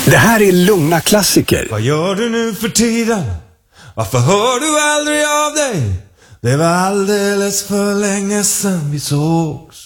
Det här är Lugna klassiker. Vad gör du nu för tiden? Varför hör du aldrig av dig? Det var alldeles för länge sedan vi sågs.